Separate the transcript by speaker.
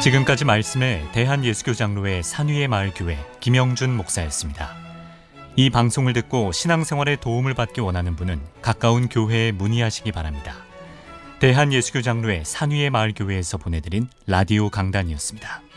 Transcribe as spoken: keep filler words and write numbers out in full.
Speaker 1: 지금까지 말씀에 대한예수교 장로회 산위의 마을교회 김영준 목사였습니다. 이 방송을 듣고 신앙생활에 도움을 받기 원하는 분은 가까운 교회에 문의하시기 바랍니다. 대한예수교 장로회 산위의 마을교회에서 보내드린 라디오 강단이었습니다.